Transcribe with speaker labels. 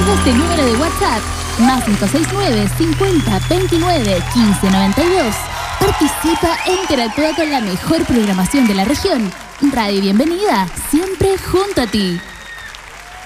Speaker 1: través de este número de WhatsApp, más 569 50 29 15 92. Participa e interactúa con la mejor programación de la región. Radio Bienvenida, siempre junto a ti.